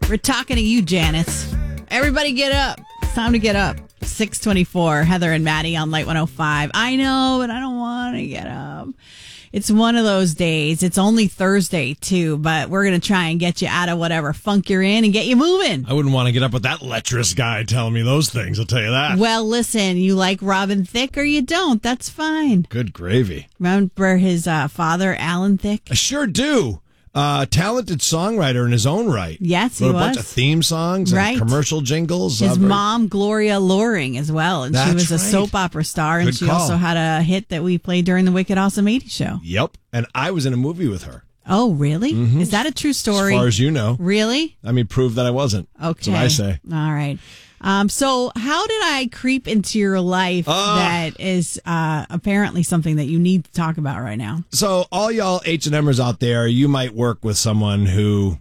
We're talking to you, Janice. Everybody get up. It's time to get up. 6:24, Heather and Maddie on Light 105. I know, but I don't want to get up. It's one of those days. It's only Thursday, too, but we're going to try and get you out of whatever funk you're in and get you moving. I wouldn't want to get up with that lecherous guy telling me those things, I'll tell you that. Well, listen, you like Robin Thicke or you don't. That's fine. Good gravy. Remember his father, Alan Thicke? I sure do. Talented songwriter in his own right. Yes, he Wrote was. a bunch of theme songs Right. and commercial jingles. His mom, Gloria Loring, as well. And she That's was a right. soap opera star. And Good she call. also had a hit that we played during the Wicked Awesome 80 show. Yep. And I was in a movie with her. Oh, really? Is that a true story? As far as you know. Really? I mean, prove that I wasn't. Okay. That's what I say. All right. So how did I creep into your life that is apparently something that you need to talk about right now? So all y'all H&Mers out there, you might work with someone who,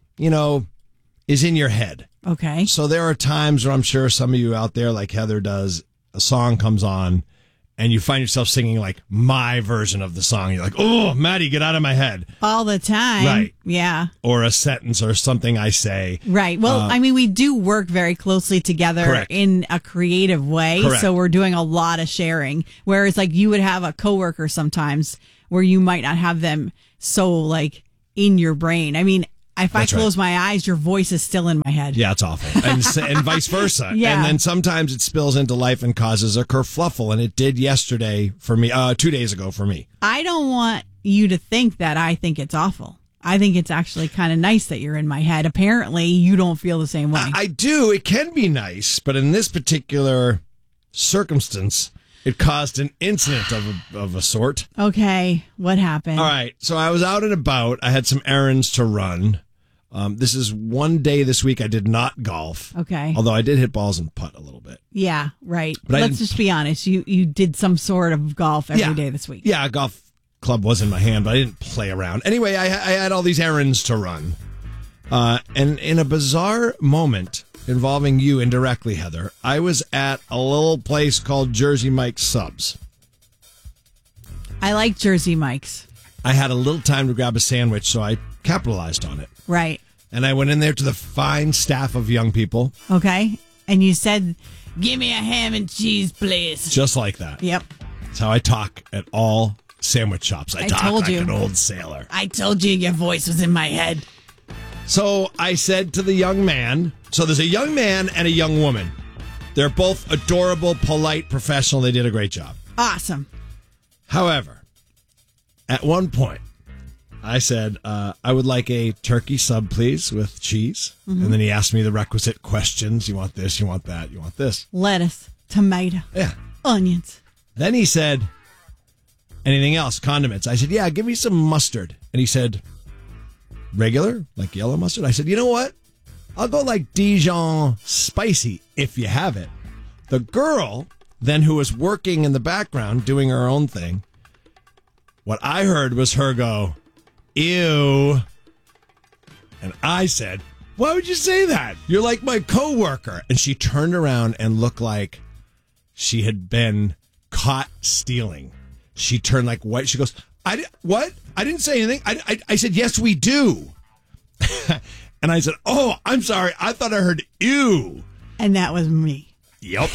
is in your head. Okay. So there are times where I'm sure some of you out there, like Heather does, a song comes on and you find yourself singing like my version of the song. You're like, oh, Maddie, get out of my head. All the time. Right. Yeah. Or a sentence or something I say. Right. Well, I mean, we do work very closely together Correct. in a creative way. Correct. So we're doing a lot of sharing. Whereas like you would have a coworker sometimes where you might not have them so like in your brain. I mean, if That's I close right. my eyes, your voice is still in my head. Yeah, it's awful. And vice versa. Yeah. And then sometimes it spills into life and causes a kerfluffle. And it did yesterday for me, 2 days ago for me. I don't want you to think that I think it's awful. I think it's actually kind of nice that you're in my head. Apparently, you don't feel the same way. I do. It can be nice. But in this particular circumstance, it caused an incident of a sort. Okay. What happened? All right. So I was out and about. I had some errands to run. This is one day this week I did not golf. Okay. Although I did hit balls and putt a little bit. Yeah, right. But I Let's didn't- just be honest. You did some sort of golf every day this week. Yeah, a golf club was in my hand, but I didn't play around. Anyway, I had all these errands to run. And in a bizarre moment involving you indirectly, Heather, I was at a little place called Jersey Mike's Subs. I like Jersey Mike's. I had a little time to grab a sandwich, so I capitalized on it. Right. And I went in there to the fine staff of young people, Okay. And you said, give me a ham and cheese, please. just like that. Yep. That's how I talk at all sandwich shops. I talk told like you. an old sailor. I told you your voice was in my head. So I said to the young man, so there's a young man and a young woman. They're both adorable, polite, professional. They did a great job. Awesome. However, at one point, I said, I would like a turkey sub, please, with cheese. And then he asked me the requisite questions. You want this, you want that, you want this. Lettuce, tomato, Yeah. onions. Then he said, anything else? Condiments. I said, yeah, give me some mustard. And he said, regular, like yellow mustard? I said, you know what? I'll go like Dijon spicy if you have it. The girl, then, who was working in the background doing her own thing, what I heard was her go, ew. And I said, why would you say that? You're like my coworker. And she turned around and looked like she had been caught stealing. She turned like white. She goes, what? I didn't say anything. I said, yes, we do. And I said, oh, I'm sorry. I thought I heard ew. And that was me. Yep.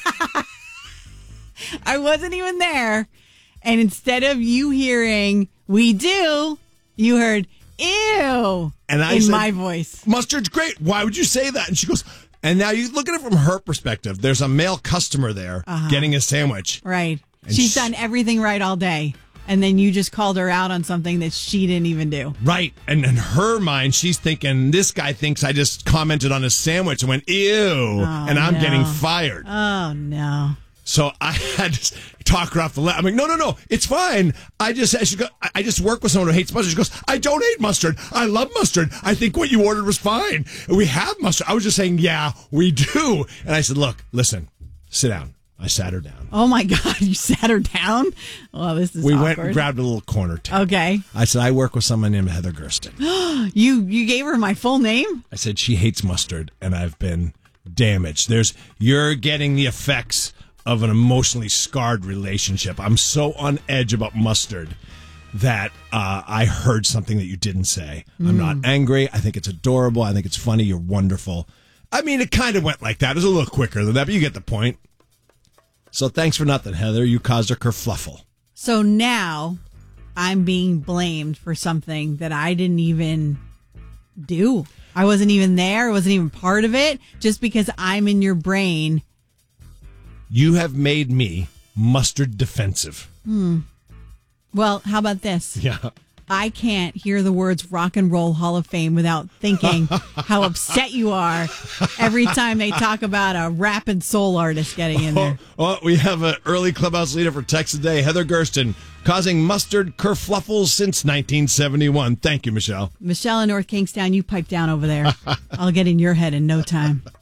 I wasn't even there. And instead of you hearing, we do, you heard, ew, And I in said, my voice. Mustard's great. Why would you say that? And she goes, and now you look at it from her perspective. There's a male customer there getting a sandwich. Right. And She's done everything right all day. And then you just called her out on something that she didn't even do. Right. And in her mind, she's thinking, this guy thinks I just commented on his sandwich and went, ew. And I'm getting fired. Oh, no. So I had to talk her off the left. I'm like, no, it's fine. I just work with someone who hates mustard. She goes, I don't hate mustard. I love mustard. I think what you ordered was fine. We have mustard. I was just saying, yeah, we do. And I said, look, listen, sit down. I sat her down. Oh, my God. You sat her down? Well, this is We awkward. went and grabbed a little corner table. Okay. I said, I work with someone named Heather Gersten. You gave her my full name? I said, she hates mustard, and I've been damaged. You're getting the effects of an emotionally scarred relationship. I'm so on edge about mustard. that I heard something that you didn't say. I'm not angry. I think it's adorable. I think it's funny. You're wonderful. I mean, it kind of went like that. It was a little quicker than that, but you get the point. So thanks for nothing, Heather. You caused a kerfluffle. So now I'm being blamed for something that I didn't even do. I wasn't even there. I wasn't even part of it. Just because I'm in your brain. You have made me mustard defensive. Well, how about this? Yeah. I can't hear the words Rock and Roll Hall of Fame without thinking how upset you are every time they talk about a rap and soul artist getting in there. Oh, we have an early clubhouse leader for text today, Heather Gersten, causing mustard kerfluffles since 1971. Thank you, Michelle. Michelle in North Kingstown, you pipe down over there. I'll get in your head in no time.